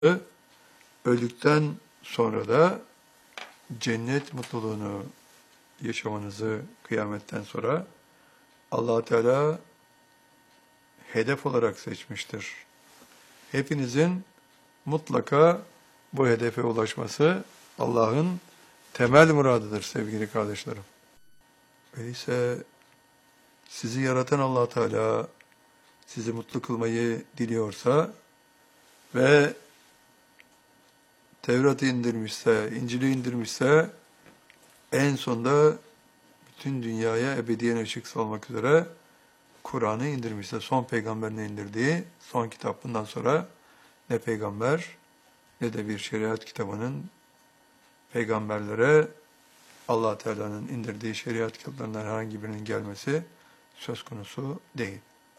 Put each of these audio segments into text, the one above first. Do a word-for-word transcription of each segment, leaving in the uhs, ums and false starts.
öldükten sonra da cennet mutluluğunu yaşamanızı kıyametten sonra Allah Teala hedef olarak seçmiştir. Hepinizin mutlaka bu hedefe ulaşması Allah'ın temel muradıdır sevgili kardeşlerim. Öyleyse sizi yaratan Allah Teala sizi mutlu kılmayı diliyorsa ve Tevrat'ı indirmişse, İncil'i indirmişse en sonda bütün dünyaya ebediyen ışık salmak üzere Kur'an'ı indirmişse, son peygamberine indirdiği son kitap. Bundan sonra ne peygamber ne de bir şeriat kitabının peygamberlere Allah Teala'nın indirdiği şeriat kitaplarından herhangi birinin gelmesi söz konusu değil.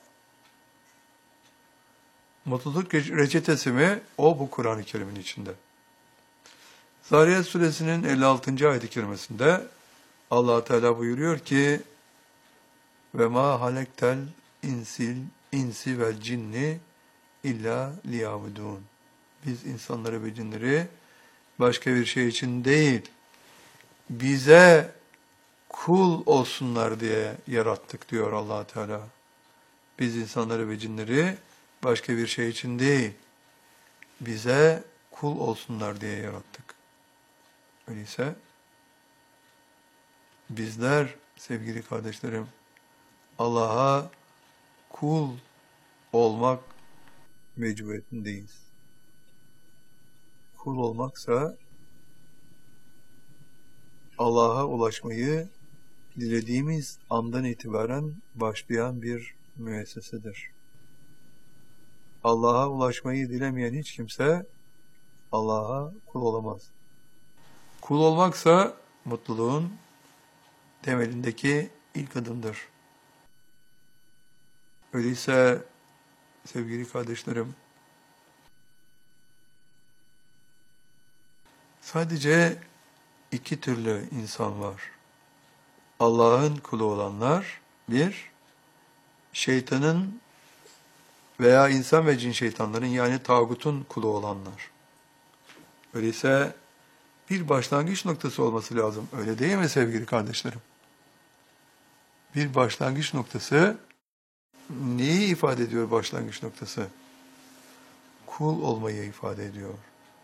Mutluluk reçetesi mi? O bu Kur'an-ı Kerim'in içinde. Zariyat suresinin elli altıncı ayet-i kerimesinde Allah Teala buyuruyor ki ve ma halektel insil insi vel cinni illa liyabudun. Biz insanları ve cinleri başka bir şey için değil, bize kul olsunlar diye yarattık diyor Allah Teala. Biz insanları ve cinleri başka bir şey için değil, bize kul olsunlar diye yarattık. Öyleyse bizler sevgili kardeşlerim Allah'a kul olmak mecburiyetindeyiz. Kul olmaksa Allah'a ulaşmayı dilediğimiz andan itibaren başlayan bir müessesedir. Allah'a ulaşmayı dilemeyen hiç kimse Allah'a kul olamaz. Kul olmaksa mutluluğun temelindeki ilk adımdır. Öyleyse sevgili kardeşlerim, sadece iki türlü insan var. Allah'ın kulu olanlar, bir, şeytanın veya insan ve cin şeytanların yani tağutun kulu olanlar. Öyleyse bir başlangıç noktası olması lazım. Öyle değil mi sevgili kardeşlerim? Bir başlangıç noktası, neyi ifade ediyor başlangıç noktası? Kul olmayı ifade ediyor.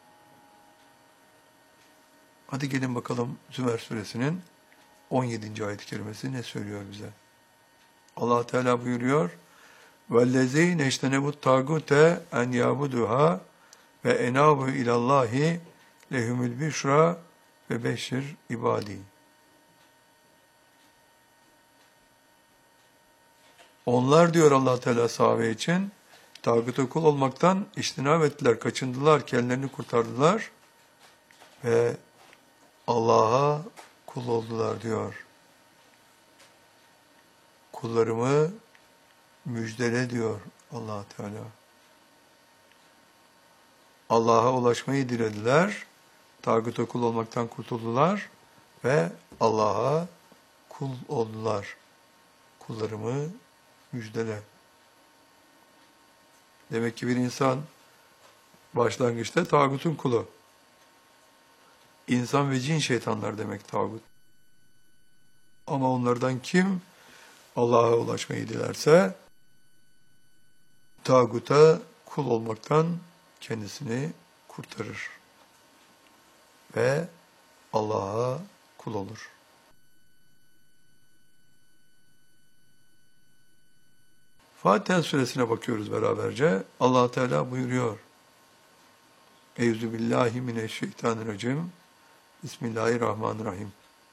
Hadi gelin bakalım Zümer suresinin on yedinci ayet-i kerimesi ne söylüyor bize? Allah Teala buyuruyor: "Vellezîne eştenebut tâgûte en yâbuduhâ ve enâbu ilallâhi lehumul büşra ve beşir ibâdî." Onlar diyor Allah Teala sahabe için tağuta kul olmaktan iştinab ettiler, kaçındılar, kendilerini kurtardılar ve Allah'a kul oldular diyor. Kullarımı müjdele diyor Allah Teala. Allah'a ulaşmayı dilediler, tağuta kul olmaktan kurtuldular ve Allah'a kul oldular. Kullarımı müjdele. Demek ki bir insan başlangıçta tağutun kulu. İnsan ve cin şeytanlar demek tağut. Ama onlardan kim Allah'a ulaşmayı dilerse tağuta kul olmaktan kendisini kurtarır ve Allah'a kul olur. Fatiha suresine bakıyoruz beraberce. Allah Teala buyuruyor: Euzubillahimineşşeytanirracim. Bismillahirrahmanirrahim.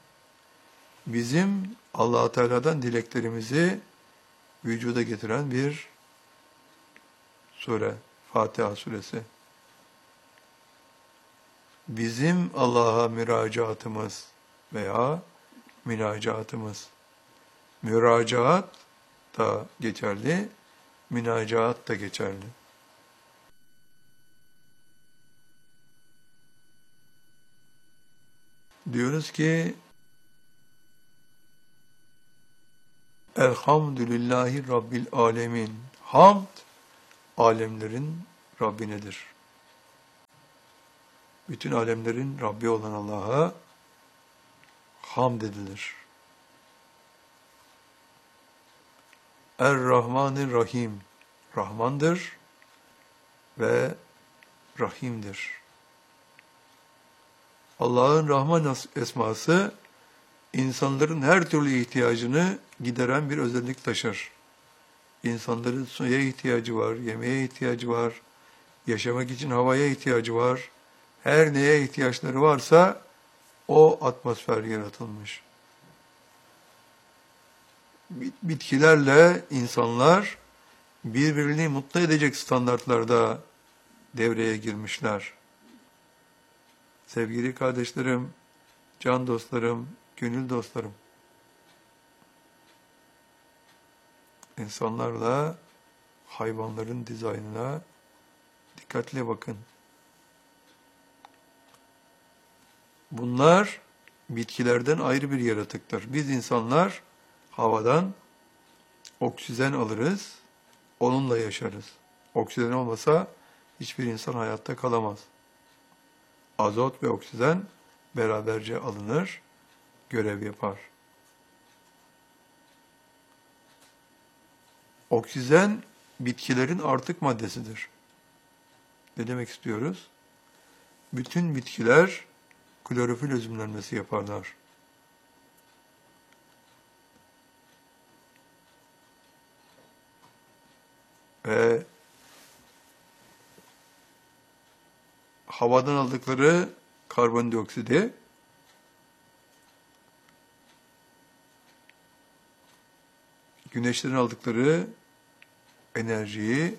Bizim Allah Teala'dan dileklerimizi vücuda getiren bir sure, Fatiha suresi. Bizim Allah'a müracaatımız veya münacatımız. Müracaat da geçerli, münacaat da geçerli. Diyoruz ki Elhamdülillahi Rabbil Alemin. Hamd, alemlerin Rabbinedir. bütün alemlerin Rabbi olan Allah'a hamd edilir. Er-Rahmanir-Rahim, Rahmandır ve Rahim'dir. Allah'ın Rahman esması, insanların her türlü ihtiyacını gideren bir özellik taşır. İnsanların suya ihtiyacı var, yemeğe ihtiyacı var, yaşamak için havaya ihtiyacı var. Her neye ihtiyaçları varsa o atmosfer yaratılmış. Bitkilerle insanlar birbirini mutlu edecek standartlarda devreye girmişler. Sevgili kardeşlerim, can dostlarım, gönül dostlarım, insanlarla hayvanların dizaynına dikkatle bakın. Bunlar bitkilerden ayrı bir yaratıktır. Biz insanlar havadan oksijen alırız, onunla yaşarız. Oksijen olmasa hiçbir insan hayatta kalamaz. Azot ve oksijen beraberce alınır, görev yapar. Oksijen bitkilerin artık maddesidir. Ne demek istiyoruz? Bütün bitkiler klorofil özümlenmesi yaparlar. Ve havadan aldıkları karbondioksidi güneşten aldıkları enerjiyi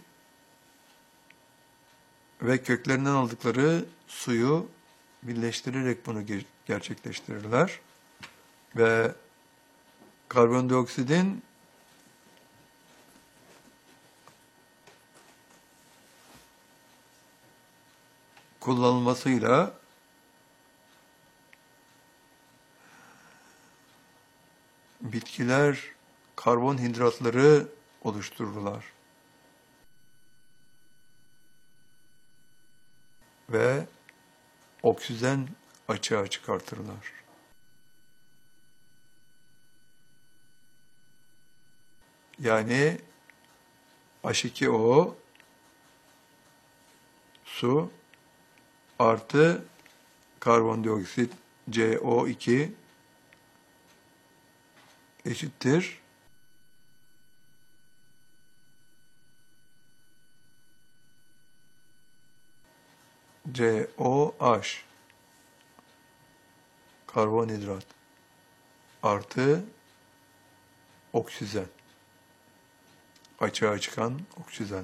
ve köklerinden aldıkları suyu birleştirerek bunu gerçekleştirirler. Ve karbondioksidin kullanılmasıyla bitkiler karbonhidratları oluştururlar. Ve oksijen açığa çıkartırlar. Yani H iki O su artı karbondioksit C O iki eşittir C O H karbonhidrat artı oksijen, açığa çıkan oksijen.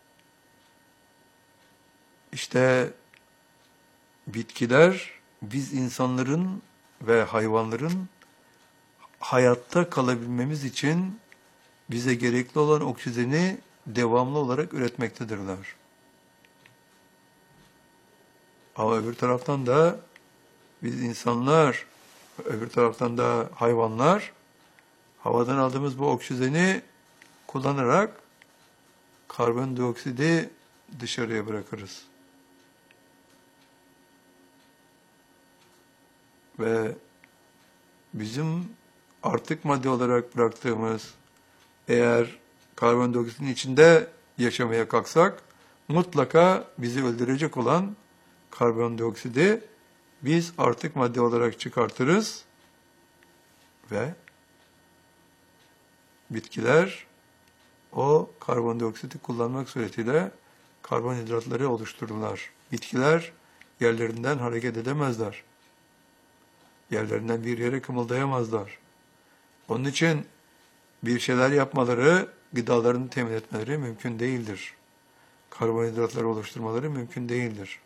İşte bitkiler biz insanların ve hayvanların hayatta kalabilmemiz için bize gerekli olan oksijeni devamlı olarak üretmektedirler. Ama öbür taraftan da biz insanlar, öbür taraftan da hayvanlar havadan aldığımız bu oksijeni kullanarak karbondioksidi dışarıya bırakırız. Ve bizim artık madde olarak bıraktığımız, eğer karbondioksitin içinde yaşamaya kalksak, mutlaka bizi öldürecek olan karbondioksidi biz artık madde olarak çıkartırız ve bitkiler o karbondioksiti kullanmak suretiyle karbonhidratları oluştururlar. Bitkiler yerlerinden hareket edemezler. Yerlerinden bir yere kımıldayamazlar. Onun için bir şeyler yapmaları, gıdalarını temin etmeleri mümkün değildir. Karbonhidratları oluşturmaları mümkün değildir.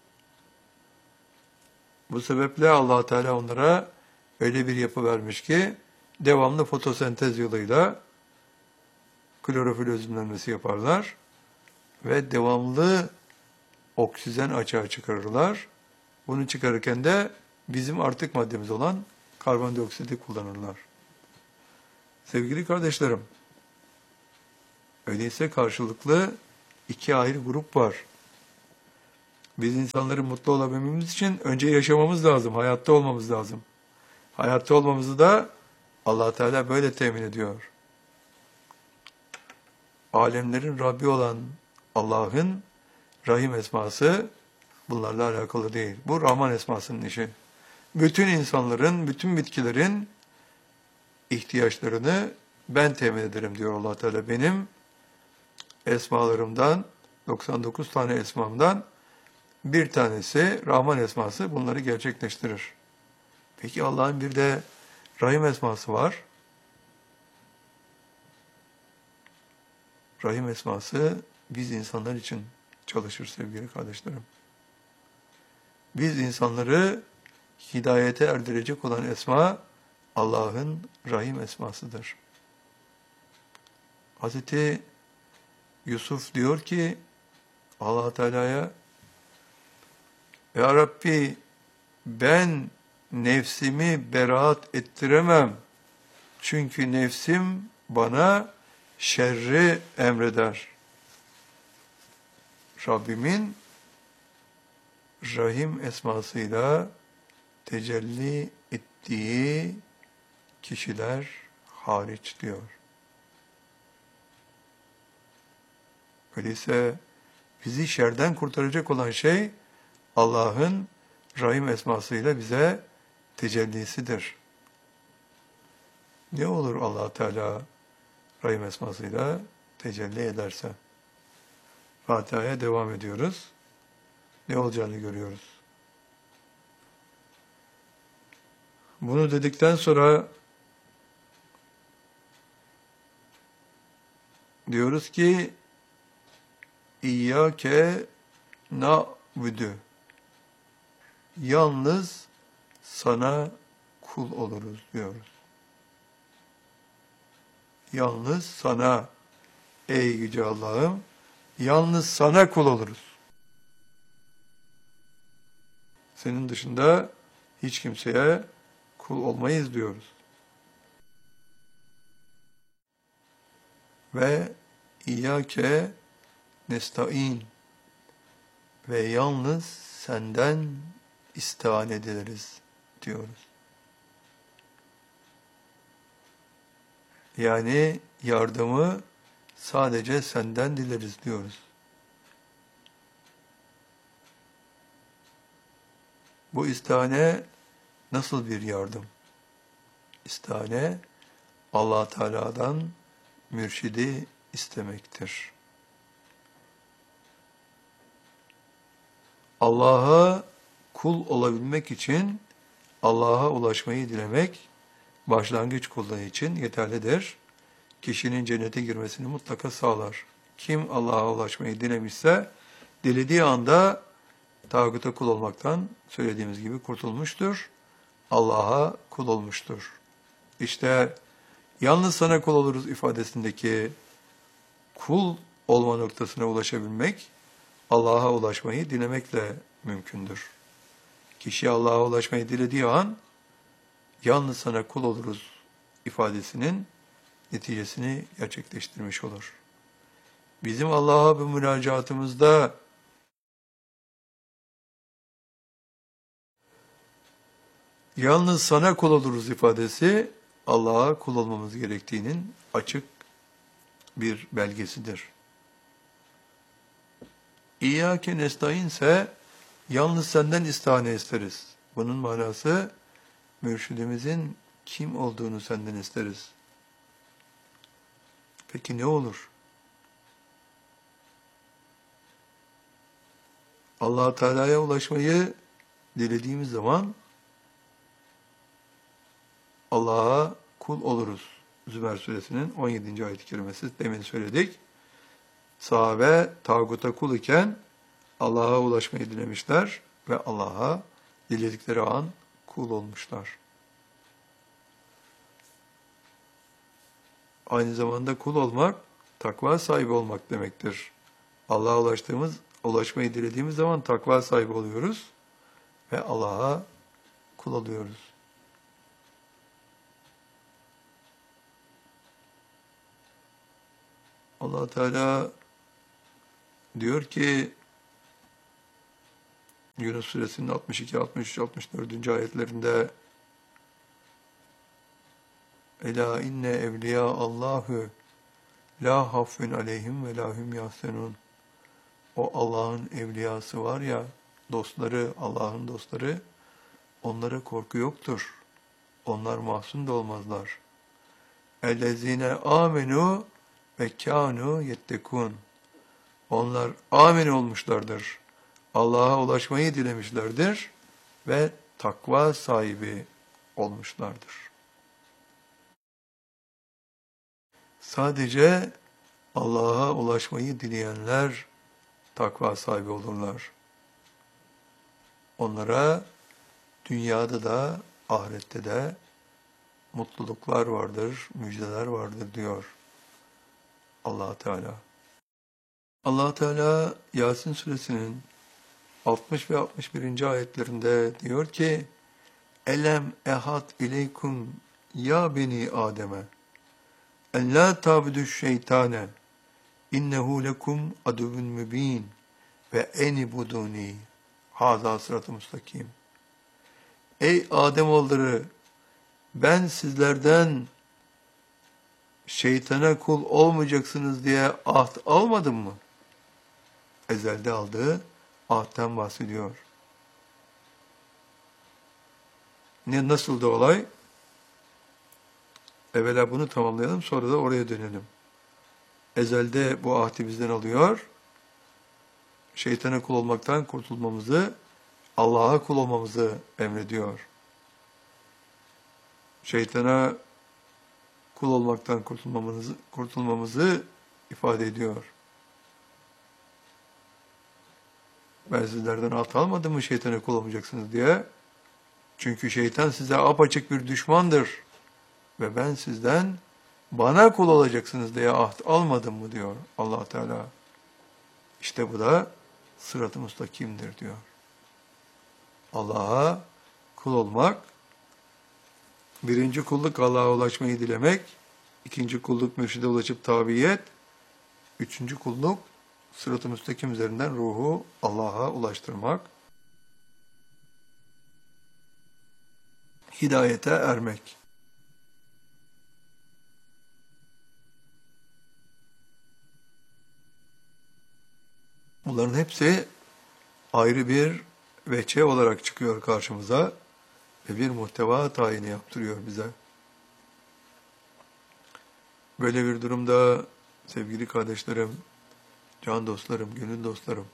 Bu sebeple Allah Teala onlara öyle bir yapı vermiş ki devamlı fotosentez yoluyla klorofil özümlenmesi yaparlar ve devamlı oksijen açığa çıkarırlar. Bunu çıkarırken de bizim artık maddemiz olan karbondioksiti kullanırlar. Sevgili kardeşlerim, öyleyse karşılıklı iki ayrı grup var. Biz insanların mutlu olabilmemiz için önce yaşamamız lazım, hayatta olmamız lazım. Hayatta olmamızı da Allah Teala böyle temin ediyor. Alemlerin Rabbi olan Allah'ın Rahim esması bunlarla alakalı değil. Bu Rahman esmasının işi. Bütün insanların, bütün bitkilerin ihtiyaçlarını ben temin ederim diyor Allah Teala. Benim esmalarımdan, doksan dokuz tane esmamdan bir tanesi Rahman esması bunları gerçekleştirir. Peki Allah'ın bir de Rahim esması var. Rahim esması biz insanlar için çalışır sevgili kardeşlerim. Biz insanları hidayete erdirecek olan esma Allah'ın Rahim esmasıdır. Hazreti Yusuf diyor ki Allah Teala'ya, Ya Rabbi ben nefsimi beraat ettiremem. Çünkü nefsim bana şerri emreder. Rabbimin Rahim esmasıyla tecelli ettiği kişiler hariç diyor. Öyleyse bizi şerden kurtaracak olan şey Allah'ın Rahim esmasıyla bize tecellisidir. Ne olur Allah Teala Rahim esmasıyla tecelli ederse? Fatiha'ya devam ediyoruz. Ne olacağını görüyoruz. Bunu dedikten sonra diyoruz ki İyyâke na'budu. Yalnız sana kul oluruz diyoruz. Yalnız sana ey yüce Allah'ım, yalnız sana kul oluruz. Senin dışında hiç kimseye kul olmayız diyoruz. Ve İyyâke nesta'in ve yalnız senden istihan ediliriz diyoruz. Yani yardımı sadece senden dileriz diyoruz. Bu istihane nasıl bir yardım? İstihane Allah Teala'dan mürşidi istemektir. Allah'a kul olabilmek için Allah'a ulaşmayı dilemek başlangıç kulluğu için yeterlidir. Kişinin cennete girmesini mutlaka sağlar. Kim Allah'a ulaşmayı dilemişse dilediği anda tağuta kul olmaktan söylediğimiz gibi kurtulmuştur. Allah'a kul olmuştur. İşte yalnız sana kul oluruz ifadesindeki kul olma noktasına ulaşabilmek, Allah'a ulaşmayı dilemekle mümkündür. Kişi Allah'a ulaşmayı dilediği an, yalnız sana kul oluruz ifadesinin neticesini gerçekleştirmiş olur. Bizim Allah'a bu münacatımızda yalnız sana kul oluruz ifadesi, Allah'a kul olmamız gerektiğinin açık bir belgesidir. İyyâke nestaîn ise yalnız senden istihane isteriz. Bunun manası mürşidimizin kim olduğunu senden isteriz. Peki ne olur? Allah Teala'ya ulaşmayı dilediğimiz zaman Allah'a kul oluruz. Zümer suresinin on yedinci ayet-i kerimesi demin söyledik. Sahabe tağuta kul iken Allah'a ulaşmayı dilemişler ve Allah'a diledikleri an kul olmuşlar. Aynı zamanda kul olmak, takva sahibi olmak demektir. Allah'a ulaştığımız, ulaşmayı dilediğimiz zaman takva sahibi oluyoruz ve Allah'a kul oluyoruz. Allah Teala diyor ki Yunus suresinin altmış iki, altmış üç, altmış dördüncü ayetlerinde Ela inne evliya Allahu la hafun aleyhim ve la hum yahzenun. O Allah'ın evliyası var ya, dostları, Allah'ın dostları, onlara korku yoktur. Onlar mahzun da olmazlar. Ellezine amenu ve kânû yettekûn. Onlar amin olmuşlardır. Allah'a ulaşmayı dilemişlerdir ve takva sahibi olmuşlardır. Sadece Allah'a ulaşmayı dileyenler takva sahibi olurlar. Onlara dünyada da ahirette de mutluluklar vardır, müjdeler vardır diyor Allah Teala. Allah Teala Yasin suresinin altmış ve altmış birinci ayetlerinde diyor ki: Elem ehad ileykum ya beni Adem'e en la tabudu şeytane innehu lekum aduvun mübin ve enibuduni haza sırat-ı müstakim. Ey Ademoğulları, ben sizlerden şeytana kul olmayacaksınız diye ahd almadım mı? Ezelde aldığı ahdten bahsediyor. Ne, nasıldı olay? Evvela bunu tamamlayalım, sonra da oraya dönelim. Ezelde bu ahdi bizden alıyor. Şeytana kul olmaktan kurtulmamızı, Allah'a kul olmamızı emrediyor. Şeytana kul olmaktan kurtulmamızı, kurtulmamızı ifade ediyor. Ben sizlerden ahd almadım mı şeytana kul olmayacaksınız diye? Çünkü şeytan size apaçık bir düşmandır. Ve ben sizden bana kul olacaksınız diye ahd almadım mı diyor Allah Teala. İşte bu da sırat-ı müstakimdir diyor. Allah'a kul olmak, birinci kulluk Allah'a ulaşmayı dilemek, ikinci kulluk mürşide ulaşıp tabiyet, üçüncü kulluk sırat-ı müstakim üzerinden ruhu Allah'a ulaştırmak, hidayete ermek. Bunların hepsi ayrı bir veçe olarak çıkıyor karşımıza ve bir muhteva tayini yaptırıyor bize. Böyle bir durumda sevgili kardeşlerim, can dostlarım, gönül dostlarım,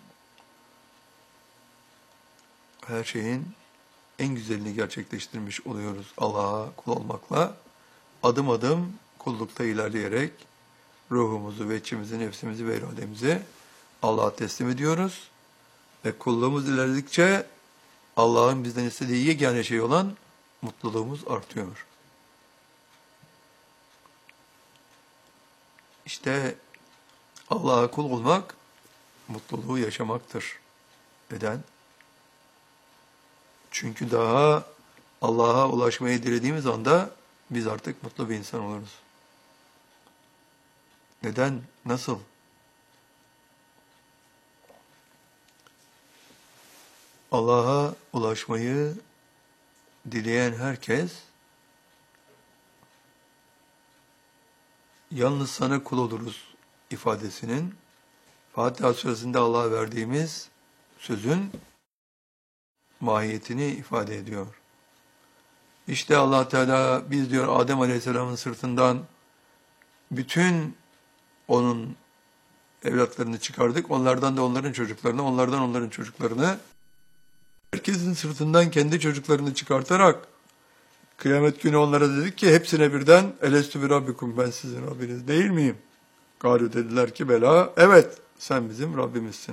her şeyin en güzelini gerçekleştirmiş oluyoruz Allah'a kul olmakla. Adım adım kullukta ilerleyerek ruhumuzu, veçimizi, nefsimizi ve irademizi Allah'a teslim ediyoruz. Ve kulluğumuz ilerledikçe Allah'ın bizden istediği yegane şey olan mutluluğumuz artıyor. İşte Allah'a kul olmak, mutluluğu yaşamaktır. Neden? Çünkü daha Allah'a ulaşmayı dilediğimiz anda biz artık mutlu bir insan oluruz. Neden? Nasıl? Allah'a ulaşmayı dileyen herkes yalnız sana kul oluruz ifadesinin Fatiha suresinde Allah'a verdiğimiz sözün mahiyetini ifade ediyor. İşte Allah Teala biz diyor Adem Aleyhisselam'ın sırtından bütün onun evlatlarını çıkardık. Onlardan da onların çocuklarını, onlardan onların çocuklarını, herkesin sırtından kendi çocuklarını çıkartarak kıyamet günü onlara dedik ki hepsine birden elestü bi rabbikum, ben sizin Rabbiniz değil miyim? Galu dediler ki bela, evet sen bizim Rabbimizsin.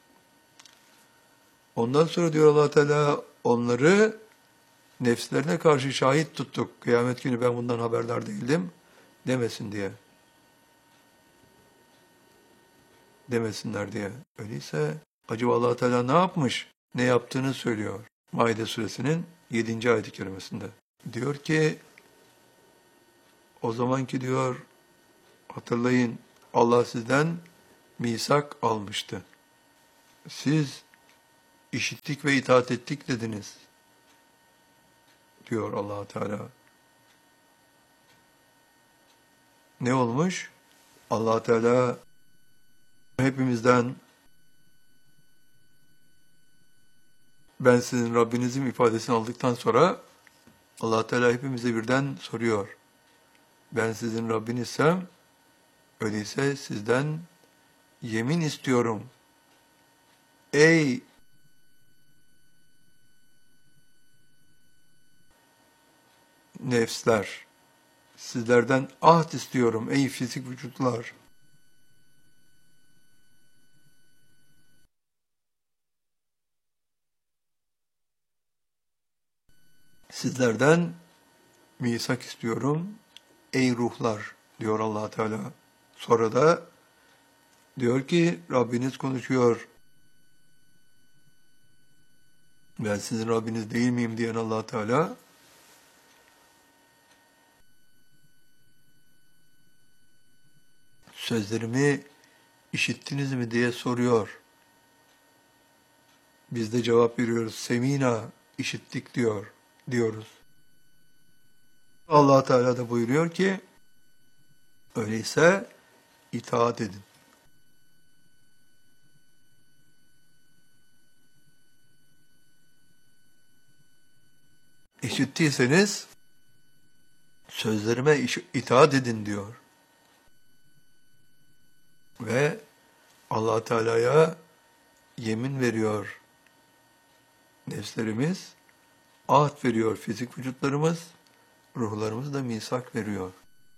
Ondan sonra diyor Allah Teala onları nefslerine karşı şahit tuttuk. Kıyamet günü ben bundan haberdar değildim demesin diye. Demesinler diye. Öyleyse acaba Allah Teala ne yapmış? Ne yaptığını söylüyor. Maide suresinin yedinci ayet-i kerimesinde. Diyor ki o zamanki diyor hatırlayın Allah sizden misak almıştı. Siz işittik ve itaat ettik dediniz, diyor Allah Teala. Ne olmuş? Allah Teala hepimizden ben sizin Rabbinizim ifadesini aldıktan sonra Allah Teala hepimize birden soruyor. Ben sizin Rabbinizsem öyleyse sizden yemin istiyorum. Ey nefsler, sizlerden ahd istiyorum ey fizik vücutlar. Sizlerden misak istiyorum ey ruhlar, diyor Allah Teala. Sonra da diyor ki Rabbiniz konuşuyor. Ben sizin Rabbiniz değil miyim diyen Allah Teala sözlerimi işittiniz mi diye soruyor. Biz de cevap veriyoruz. Semina, işittik diyor, diyoruz. Allah Teala da buyuruyor ki öyleyse itaat edin. İşittiyseniz sözlerime itaat edin diyor. Ve Allah Teala'ya yemin veriyor nefslerimiz, ahd veriyor fizik vücutlarımız, ruhlarımız da misak veriyor.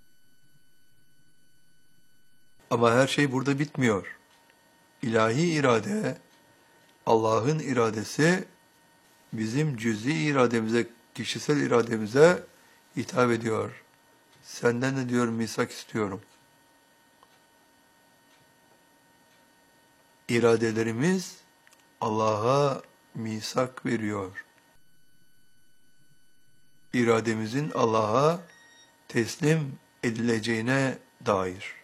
Ama her şey burada bitmiyor. İlahi irade, Allah'ın iradesi bizim cüz'i irademize, kişisel irademize hitap ediyor. Senden de diyor misak istiyorum. İradelerimiz Allah'a misak veriyor. İrademizin Allah'a teslim edileceğine dair.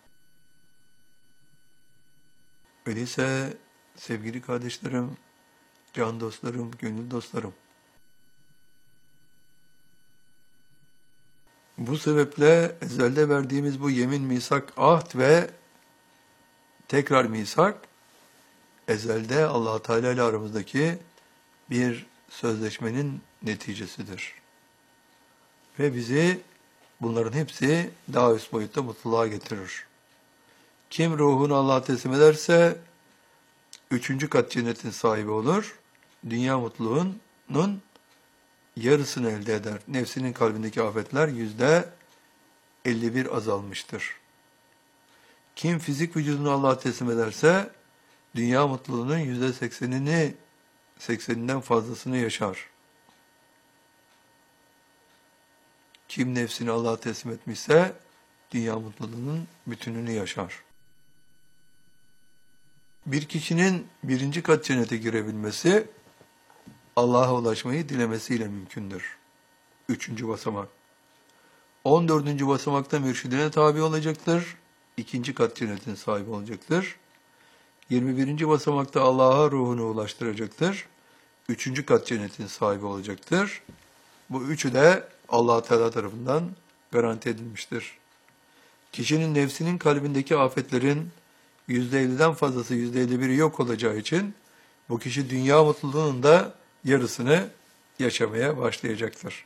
Öyleyse sevgili kardeşlerim, can dostlarım, gönül dostlarım, bu sebeple ezelde verdiğimiz bu yemin, misak, ahd ve tekrar misak, ezelde Allah Teala ile aramızdaki bir sözleşmenin neticesidir. Ve bizi bunların hepsi daha üst boyutta mutluluğa getirir. Kim ruhunu Allah'a teslim ederse üçüncü kat cennetin sahibi olur. Dünya mutluluğunun yarısını elde eder. Nefsinin kalbindeki afetler yüzde elli bir azalmıştır. Kim fizik vücudunu Allah'a teslim ederse dünya mutluluğunun yüzde seksenini, sekseninden fazlasını yaşar. Kim nefsini Allah'a teslim etmişse dünya mutluluğunun bütününü yaşar. Bir kişinin birinci kat cennete girebilmesi Allah'a ulaşmayı dilemesiyle mümkündür. Üçüncü basamak. On dördüncü basamakta mürşidine tabi olacaktır. İkinci kat cennetin sahibi olacaktır. Yirmi birinci basamakta Allah'a ruhunu ulaştıracaktır. Üçüncü kat cennetin sahibi olacaktır. Bu üçü de Allah Teala tarafından garanti edilmiştir. Kişinin nefsinin kalbindeki afetlerin yüzde elliden fazlası, yüzde elli biri yok olacağı için bu kişi dünya mutluluğunun da yarısını yaşamaya başlayacaktır.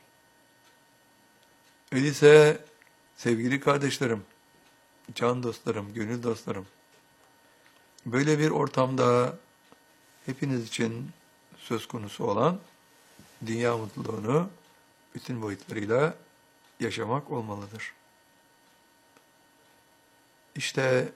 Öyleyse sevgili kardeşlerim, can dostlarım, gönül dostlarım, böyle bir ortamda hepiniz için söz konusu olan dünya mutluluğunu bütün boyutlarıyla yaşamak olmalıdır. İşte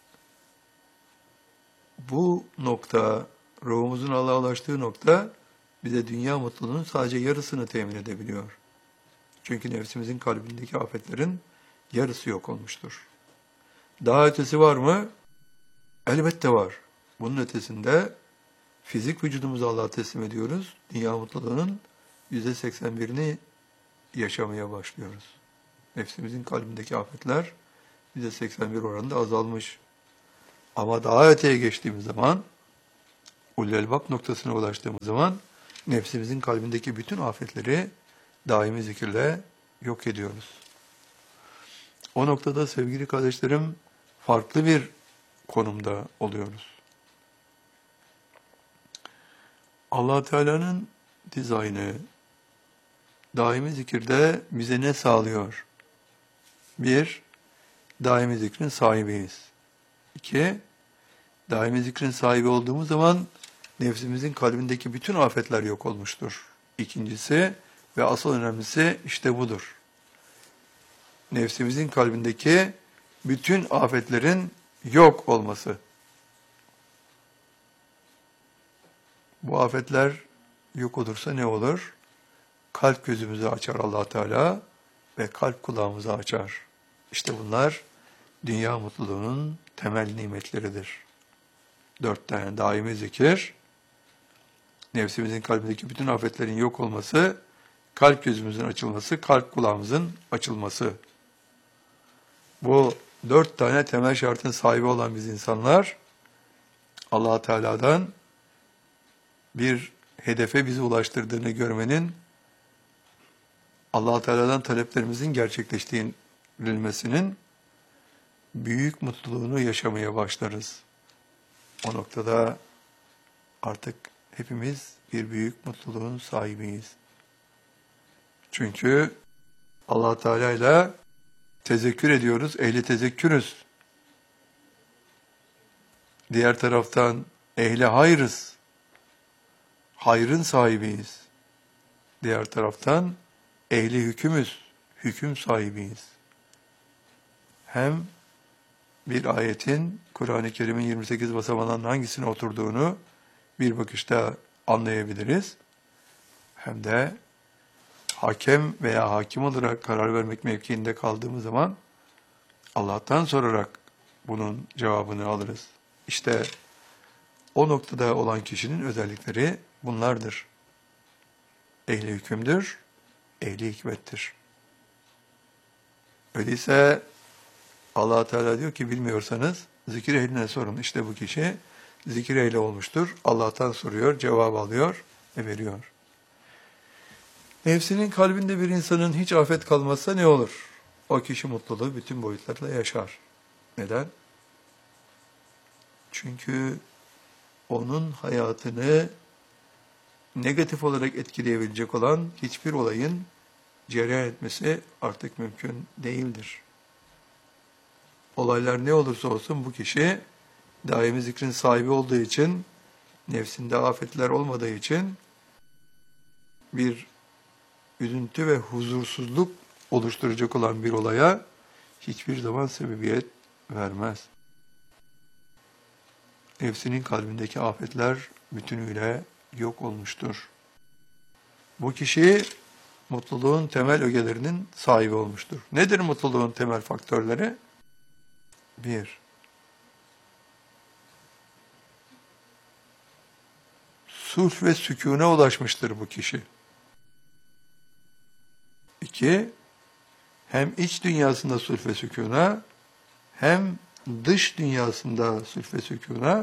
bu nokta, ruhumuzun Allah'a ulaştığı nokta bize dünya mutluluğunun sadece yarısını temin edebiliyor. Çünkü nefsimizin kalbindeki afetlerin yarısı yok olmuştur. Daha ötesi var mı? Elbette var. Bunun ötesinde fizik vücudumuzu Allah'a teslim ediyoruz. Dünya mutluluğunun yüzde seksen birini yaşamaya başlıyoruz. Nefsimizin kalbindeki afetler yüzde seksen bir oranında azalmış. Ama daha öteye geçtiğimiz zaman ulul elbap noktasına ulaştığımız zaman nefsimizin kalbindeki bütün afetleri daimi zikirle yok ediyoruz. O noktada sevgili kardeşlerim farklı bir konumda oluyoruz. Allah Teala'nın dizaynı daimi zikirde bize ne sağlıyor? Bir, daimi zikrin sahibiyiz. İki, daimi zikrin sahibi olduğumuz zaman nefsimizin kalbindeki bütün afetler yok olmuştur. İkincisi ve asıl önemlisi işte budur. Nefsimizin kalbindeki bütün afetlerin yok olması. Bu afetler yok olursa ne olur? Kalp gözümüzü açar Allah Teala ve kalp kulağımızı açar. İşte bunlar dünya mutluluğunun temel nimetleridir. Dört tane daimi zikir, nefsimizin kalbindeki bütün afetlerin yok olması, kalp gözümüzün açılması, kalp kulağımızın açılması. Bu dört tane temel şartın sahibi olan biz insanlar, Allah Teala'dan bir hedefe bizi ulaştırdığını görmenin, Allah Teala'dan taleplerimizin gerçekleştirilmesinin büyük mutluluğunu yaşamaya başlarız. O noktada artık hepimiz bir büyük mutluluğun sahibiyiz. Çünkü Allah Teala ile tezekkür ediyoruz, ehli tezekkürüz. Diğer taraftan ehli hayrız, hayrın sahibiyiz. Diğer taraftan ehli hükümüz, hüküm sahibiyiz. Hem bir ayetin Kur'an-ı Kerim'in yirmi sekiz basamağından hangisine oturduğunu bir bakışta anlayabiliriz. Hem de hakem veya hakim olarak karar vermek mevkiinde kaldığımız zaman Allah'tan sorarak bunun cevabını alırız. İşte o noktada olan kişinin özellikleri bunlardır. Ehli hükümdür, ehli hikmettir. Öyleyse Allah Teala diyor ki bilmiyorsanız zikir ehline sorun. İşte bu kişi zikir ehli olmuştur. Allah'tan soruyor, cevap alıyor ve veriyor. Nefsinin kalbinde bir insanın hiç afet kalmazsa ne olur? O kişi mutluluğu bütün boyutlarla yaşar. Neden? Çünkü onun hayatını negatif olarak etkileyebilecek olan hiçbir olayın cereyan etmesi artık mümkün değildir. Olaylar ne olursa olsun bu kişi daimi zikrin sahibi olduğu için, nefsinde afetler olmadığı için bir üzüntü ve huzursuzluk oluşturacak olan bir olaya hiçbir zaman sebebiyet vermez. Nefsinin kalbindeki afetler bütünüyle yok olmuştur. Bu kişi mutluluğun temel ögelerinin sahibi olmuştur. Nedir mutluluğun temel faktörleri? Bir, sulh ve sükûne ulaşmıştır bu kişi. İki, hem iç dünyasında sulh ve sükûne, hem dış dünyasında sulh ve sükûne,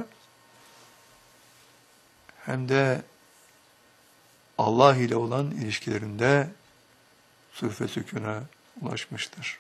hem de Allah ile olan ilişkilerinde sulh ve sükûne ulaşmıştır.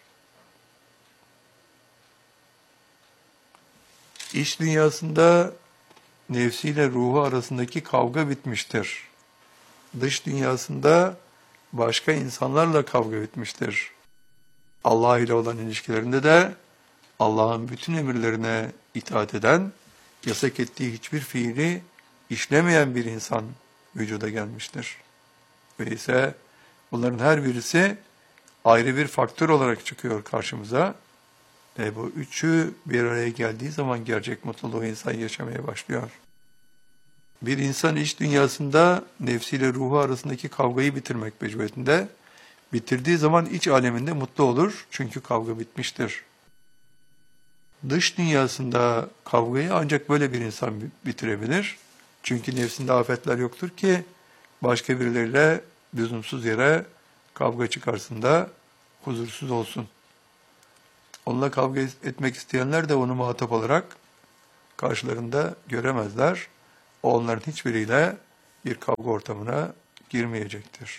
İç dünyasında nefsiyle ruhu arasındaki kavga bitmiştir. Dış dünyasında başka insanlarla kavga bitmiştir. Allah ile olan ilişkilerinde de Allah'ın bütün emirlerine itaat eden, yasak ettiği hiçbir fiili işlemeyen bir insan vücuda gelmiştir. Öyleyse bunların her birisi ayrı bir faktör olarak çıkıyor karşımıza. E bu üçü bir araya geldiği zaman gerçek mutluluğu insan yaşamaya başlıyor. Bir insan iç dünyasında nefsiyle ruhu arasındaki kavgayı bitirmek mecburiyetinde. Bitirdiği zaman iç aleminde mutlu olur. Çünkü kavga bitmiştir. Dış dünyasında kavgayı ancak böyle bir insan bitirebilir. Çünkü nefsinde afetler yoktur ki başka birileriyle lüzumsuz yere kavga çıkarsın da huzursuz olsun. Onunla kavga etmek isteyenler de onu muhatap olarak karşılarında göremezler. onların hiçbiriyle bir kavga ortamına girmeyecektir.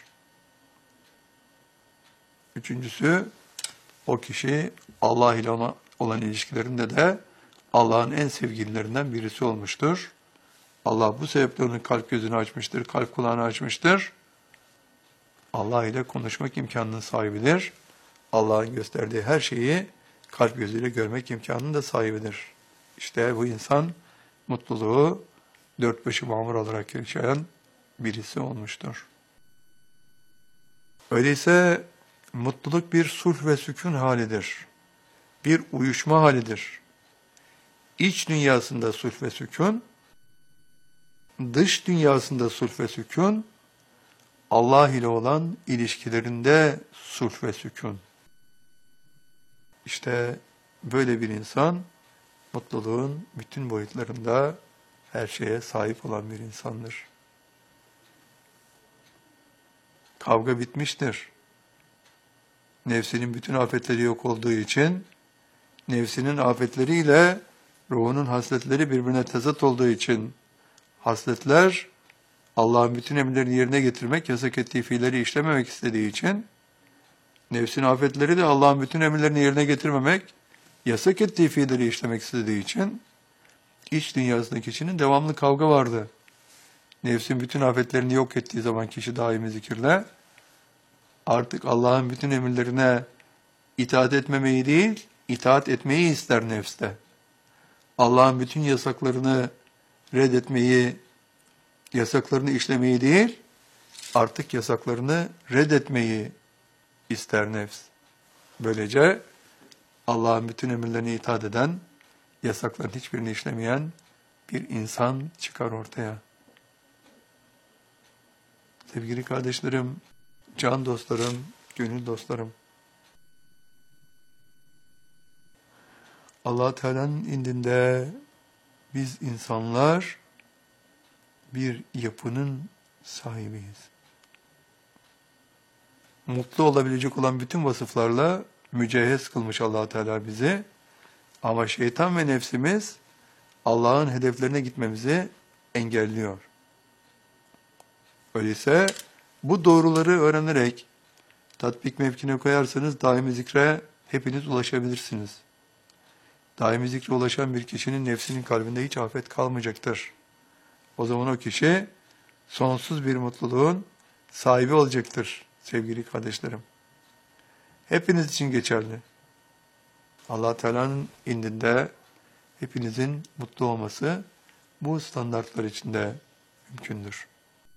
Üçüncüsü, o kişi Allah ile ona olan ilişkilerinde de Allah'ın en sevgililerinden birisi olmuştur. Allah bu sebeple onun kalp gözünü açmıştır, kalp kulağını açmıştır. Allah ile konuşmak imkanının sahibidir. Allah'ın gösterdiği her şeyi kalp gözüyle görmek imkanının da sahibidir. İşte bu insan mutluluğu dört başı mamur olarak yaşayan birisi olmuştur. Öyleyse mutluluk bir sulh ve sükun halidir. Bir uyuşma halidir. İç dünyasında sulh ve sükun, dış dünyasında sulh ve sükun, Allah ile olan ilişkilerinde sulh ve sükun. İşte böyle bir insan, mutluluğun bütün boyutlarında her şeye sahip olan bir insandır. Kavga bitmiştir. Nefsinin bütün afetleri yok olduğu için, nefsinin afetleriyle ruhunun hasletleri birbirine tezat olduğu için, hasletler Allah'ın bütün emirlerini yerine getirmek, yasak ettiği fiilleri işlememek istediği için, nefsin afetleri de Allah'ın bütün emirlerini yerine getirmemek, yasak ettiği fiilleri işlemek istediği için, iç dünyasındaki kişinin devamlı kavga vardı. Nefsin bütün afetlerini yok ettiği zaman kişi daimi zikirle, artık Allah'ın bütün emirlerine itaat etmemeyi değil, itaat etmeyi ister nefste. Allah'ın bütün yasaklarını reddetmeyi, yasaklarını işlemeyi değil, artık yasaklarını reddetmeyi ister nefs. Böylece Allah'ın bütün emirlerine itaat eden, yasakların hiçbirini işlemeyen bir insan çıkar ortaya. Sevgili kardeşlerim, can dostlarım, gönül dostlarım, Allah Teala'nın indinde biz insanlar bir yapının sahibiyiz. Mutlu olabilecek olan bütün vasıflarla mücehhez kılmış Allah Teala bizi. Ama şeytan ve nefsimiz Allah'ın hedeflerine gitmemizi engelliyor. Öyleyse bu doğruları öğrenerek tatbik mevkine koyarsanız daimi zikre hepiniz ulaşabilirsiniz. Daimi zikre ulaşan bir kişinin nefsinin kalbinde hiç afet kalmayacaktır. O zaman o kişi sonsuz bir mutluluğun sahibi olacaktır sevgili kardeşlerim. Hepiniz için geçerli. Allah Teala'nın indinde hepinizin mutlu olması bu standartlar içinde mümkündür.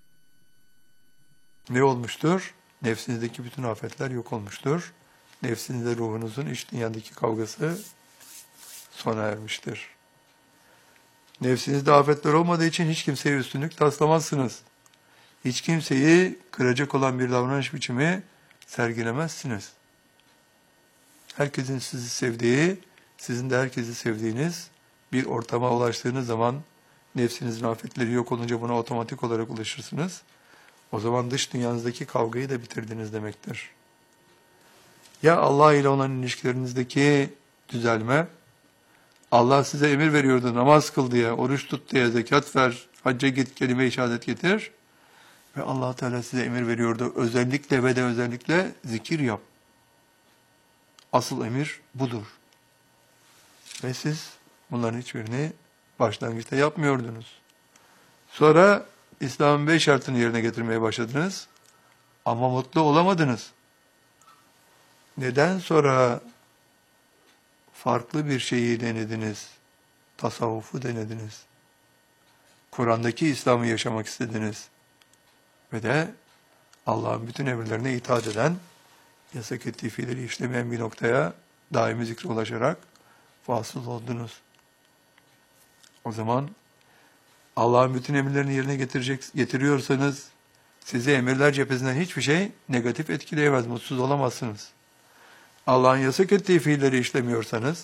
Ne olmuştur? Nefsinizdeki bütün afetler yok olmuştur. Nefsinizde ruhunuzun iç dünyadaki kavgası sona ermiştir. Nefsinizde afetler olmadığı için hiç kimseye üstünlük taslamazsınız. Hiç kimseyi kıracak olan bir davranış biçimi sergilemezsiniz. Herkesin sizi sevdiği, sizin de herkesi sevdiğiniz bir ortama ulaştığınız zaman nefsinizin afetleri yok olunca buna otomatik olarak ulaşırsınız. O zaman dış dünyanızdaki kavgayı da bitirdiniz demektir. Ya Allah ile olan ilişkilerinizdeki düzelme, Allah size emir veriyordu, namaz kıl diye, oruç tut diye, zekat ver, hacca git, kelime-i şehadet getir. Ve Allah Teala size emir veriyordu, özellikle ve de özellikle zikir yap. Asıl emir budur. Ve siz bunların hiçbirini başlangıçta yapmıyordunuz. Sonra İslam'ın beş şartını yerine getirmeye başladınız. Ama mutlu olamadınız. Neden sonra farklı bir şeyi denediniz? Tasavvufu denediniz. Kur'an'daki İslam'ı yaşamak istediniz. Ve de Allah'ın bütün emirlerine itaat eden, yasak ettiği fiilleri işlemeyen bir noktaya daimi zikre ulaşarak vasıl oldunuz. O zaman Allah'ın bütün emirlerini yerine getirecek, getiriyorsanız sizi emirler cephesinden hiçbir şey negatif etkileyemez, mutsuz olamazsınız. Allah'ın yasak ettiği fiilleri işlemiyorsanız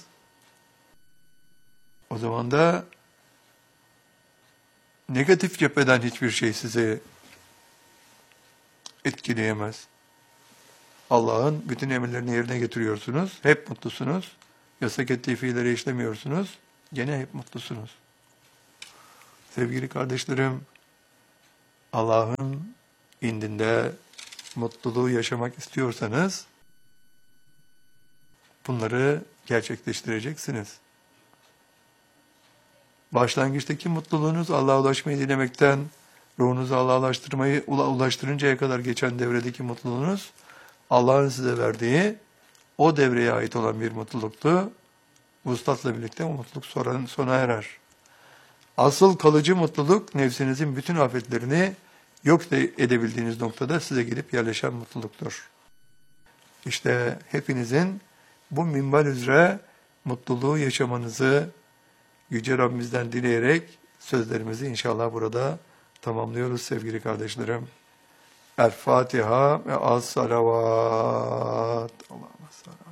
o zaman da negatif cepheden hiçbir şey sizi etkileyemez. Allah'ın bütün emirlerini yerine getiriyorsunuz, hep mutlusunuz. Yasak ettiği fiilleri işlemiyorsunuz, gene hep mutlusunuz. Sevgili kardeşlerim, Allah'ın indinde mutluluğu yaşamak istiyorsanız bunları gerçekleştireceksiniz. Başlangıçtaki mutluluğunuz Allah'a ulaşmayı dilemekten, ruhunuzu Allah'a ulaştırmayı ulaştırıncaya kadar geçen devredeki mutluluğunuz, Allah'ın size verdiği o devreye ait olan bir mutluluktu. Vuslatla birlikte o mutluluk sonra, sona erer. Asıl kalıcı mutluluk, nefsinizin bütün afetlerini yok edebildiğiniz noktada size gelip yerleşen mutluluktur. İşte hepinizin bu minval üzere mutluluğu yaşamanızı Yüce Rabbimizden dileyerek sözlerimizi inşallah burada tamamlıyoruz sevgili kardeşlerim. El Fatiha ve as salavat. Allah'ım